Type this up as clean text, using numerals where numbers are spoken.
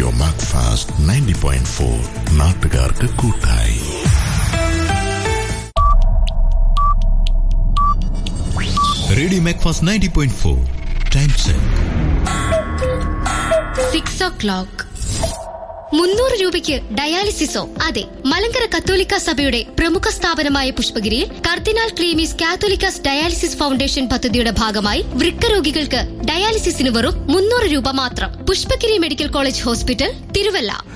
Radio Macfast 90.4 നാട്ടുകാർക്ക് കൂട്ടായി. Radio Macfast 90.4 time check 6 o'clock. 300 രൂപയ്ക്ക് ഡയാലിസിസോ? അതെ, മലങ്കര കത്തോലിക്ക സഭയുടെ പ്രമുഖ സ്ഥാപനമായ പുഷ്പഗിരിയിൽ കർദിനാൾ ക്ലീമീസ് കാത്തോലിക്കാസ് ഡയാലിസിസ് ഫൗണ്ടേഷൻ പദ്ധതിയുടെ ഭാഗമായി വൃക്ക രോഗികൾക്ക് ഡയാലിസിസിന് വെറും 300 രൂപ മാത്രം. Pushpagiri medical college hospital, Thiruvalla.